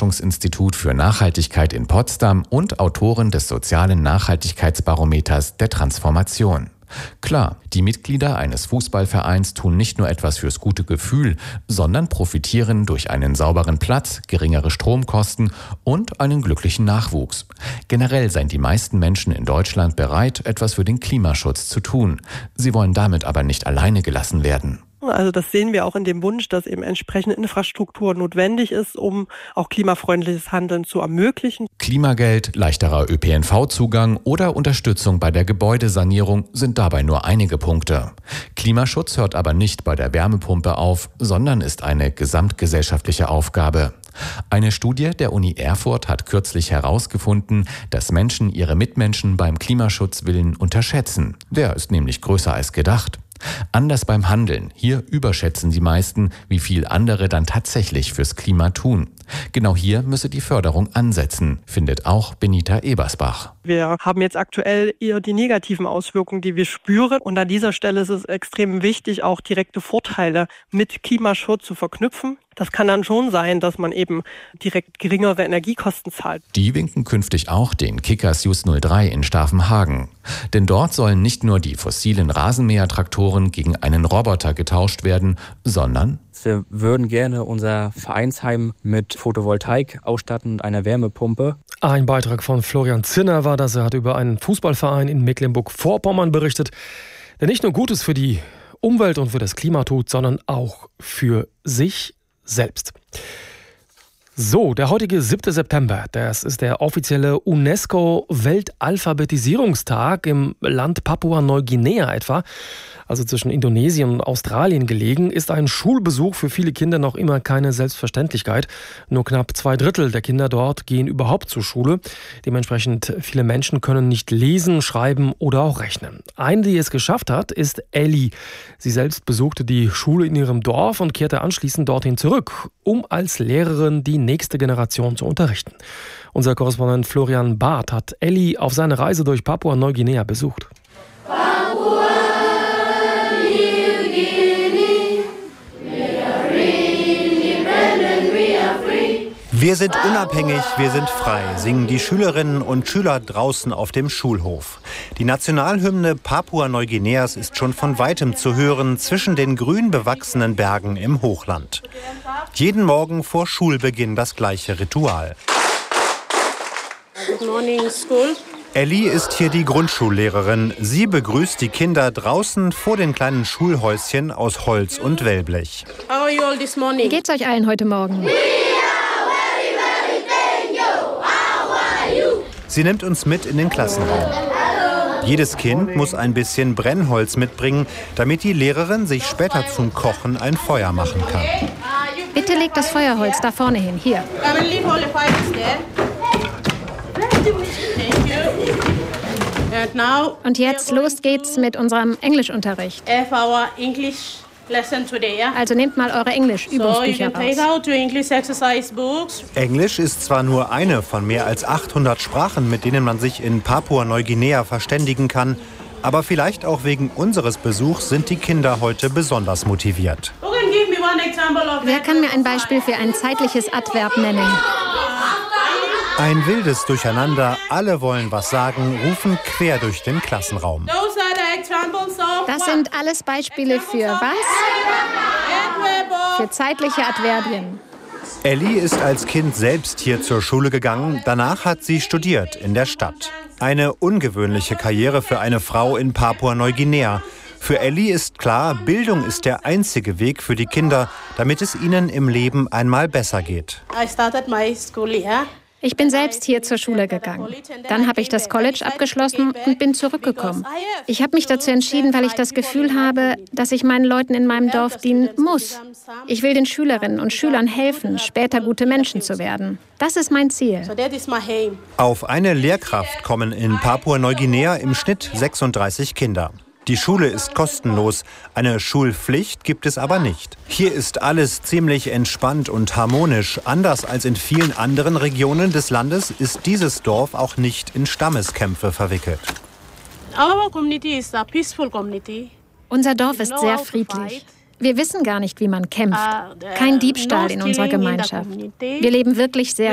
Forschungsinstitut für Nachhaltigkeit in Potsdam und Autorin des sozialen Nachhaltigkeitsbarometers der Transformation. Klar, die Mitglieder eines Fußballvereins tun nicht nur etwas fürs gute Gefühl, sondern profitieren durch einen sauberen Platz, geringere Stromkosten und einen glücklichen Nachwuchs. Generell seien die meisten Menschen in Deutschland bereit, etwas für den Klimaschutz zu tun. Sie wollen damit aber nicht alleine gelassen werden. Also das sehen wir auch in dem Wunsch, dass eben entsprechende Infrastruktur notwendig ist, um auch klimafreundliches Handeln zu ermöglichen. Klimageld, leichterer ÖPNV-Zugang oder Unterstützung bei der Gebäudesanierung sind dabei nur einige Punkte. Klimaschutz hört aber nicht bei der Wärmepumpe auf, sondern ist eine gesamtgesellschaftliche Aufgabe. Eine Studie der Uni Erfurt hat kürzlich herausgefunden, dass Menschen ihre Mitmenschen beim Klimaschutzwillen unterschätzen. Der ist nämlich größer als gedacht. Anders beim Handeln. Hier überschätzen die meisten, wie viel andere dann tatsächlich fürs Klima tun. Genau hier müsse die Förderung ansetzen, findet auch Benita Ebersbach. Wir haben jetzt aktuell eher die negativen Auswirkungen, die wir spüren. Und an dieser Stelle ist es extrem wichtig, auch direkte Vorteile mit Klimaschutz zu verknüpfen. Das kann dann schon sein, dass man eben direkt geringere Energiekosten zahlt. Die winken künftig auch den Kickers Just 03 in Stavenhagen. Denn dort sollen nicht nur die fossilen Rasenmähertraktoren gegen einen Roboter getauscht werden, sondern wir würden gerne unser Vereinsheim mit Photovoltaik ausstatten und einer Wärmepumpe. Ein Beitrag von Florian Zinner war das. Er hat über einen Fußballverein in Mecklenburg-Vorpommern berichtet, der nicht nur Gutes für die Umwelt und für das Klima tut, sondern auch für sich selbst. So, der heutige 7. September, das ist der offizielle UNESCO-Weltalphabetisierungstag im Land Papua-Neuguinea etwa. Also zwischen Indonesien und Australien gelegen, ist ein Schulbesuch für viele Kinder noch immer keine Selbstverständlichkeit. Nur knapp 2/3 der Kinder dort gehen überhaupt zur Schule. Dementsprechend viele Menschen können nicht lesen, schreiben oder auch rechnen. Eine, die es geschafft hat, ist Ellie. Sie selbst besuchte die Schule in ihrem Dorf und kehrte anschließend dorthin zurück, um als Lehrerin die nächste Generation zu unterrichten. Unser Korrespondent Florian Barth hat Ellie auf seiner Reise durch Papua-Neuguinea besucht. Wir sind unabhängig, wir sind frei, singen die Schülerinnen und Schüler draußen auf dem Schulhof. Die Nationalhymne Papua-Neuguineas ist schon von weitem zu hören zwischen den grün bewachsenen Bergen im Hochland. Jeden Morgen vor Schulbeginn das gleiche Ritual. Good morning, school. Ellie ist hier die Grundschullehrerin. Sie begrüßt die Kinder draußen vor den kleinen Schulhäuschen aus Holz und Wellblech. How are you all this morning? Wie geht's euch allen heute Morgen? Sie nimmt uns mit in den Klassenraum. Jedes Kind muss ein bisschen Brennholz mitbringen, damit die Lehrerin sich später zum Kochen ein Feuer machen kann. Bitte legt das Feuerholz da vorne hin, hier. Und jetzt los geht's mit unserem Englischunterricht. Also nehmt mal eure Englisch-Übungsbücher raus. Englisch ist zwar nur eine von mehr als 800 Sprachen, mit denen man sich in Papua-Neuguinea verständigen kann, aber vielleicht auch wegen unseres Besuchs sind die Kinder heute besonders motiviert. Wer kann mir ein Beispiel für ein zeitliches Adverb nennen? Ein wildes Durcheinander, alle wollen was sagen, rufen quer durch den Klassenraum. Das sind alles Beispiele für was? Für zeitliche Adverbien. Ellie ist als Kind selbst hier zur Schule gegangen. Danach hat sie studiert in der Stadt. Eine ungewöhnliche Karriere für eine Frau in Papua-Neuguinea. Für Ellie ist klar, Bildung ist der einzige Weg für die Kinder, damit es ihnen im Leben einmal besser geht. Ich bin selbst hier zur Schule gegangen. Dann habe ich das College abgeschlossen und bin zurückgekommen. Ich habe mich dazu entschieden, weil ich das Gefühl habe, dass ich meinen Leuten in meinem Dorf dienen muss. Ich will den Schülerinnen und Schülern helfen, später gute Menschen zu werden. Das ist mein Ziel. Auf eine Lehrkraft kommen in Papua-Neuguinea im Schnitt 36 Kinder. Die Schule ist kostenlos, eine Schulpflicht gibt es aber nicht. Hier ist alles ziemlich entspannt und harmonisch. Anders als in vielen anderen Regionen des Landes ist dieses Dorf auch nicht in Stammeskämpfe verwickelt. Unser Dorf ist sehr friedlich. Wir wissen gar nicht, wie man kämpft. Kein Diebstahl in unserer Gemeinschaft. Wir leben wirklich sehr